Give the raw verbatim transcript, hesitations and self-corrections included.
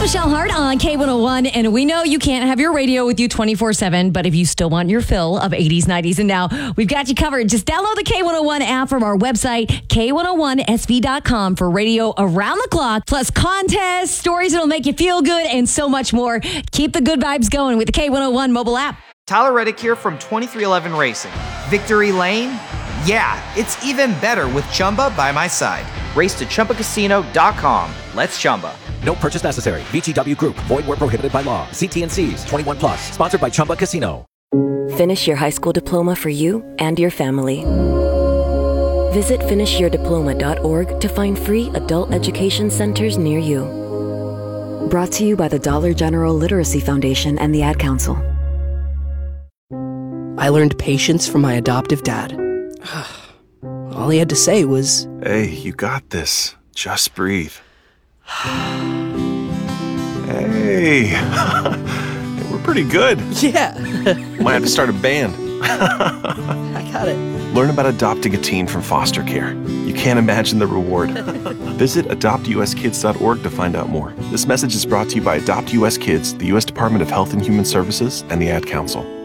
Michelle Hart on K one oh one, and we know you can't have your radio with you twenty-four seven, but if you still want your fill of eighties, nineties, and now, we've got you covered. Just download the K one oh one app from our website, K one oh one S V dot com, for radio around the clock, plus contests, stories that'll make you feel good, and so much more. Keep the good vibes going with the K one oh one mobile app. Tyler Reddick here from twenty-three eleven Racing. Victory Lane? Yeah, it's even better with Chumba by my side. Race to Chumba Casino dot com. Let's Chumba. No purchase necessary. V G W Group. Void where prohibited by law. See T and C's. twenty-one plus. Sponsored by Chumba Casino. Finish your high school diploma for you and your family. Visit finish your diploma dot org to find free adult education centers near you. Brought to you by the Dollar General Literacy Foundation and the Ad Council. I learned patience from my adoptive dad. All he had to say was, "Hey, you got this. Just breathe." Hey, we're pretty good. Yeah. Might have to start a band. I got it. Learn about adopting a teen from foster care. You can't imagine the reward. Visit adopt U S kids dot org to find out more. This message is brought to you by Adopt U S Kids, the U S Department of Health and Human Services, and the Ad Council.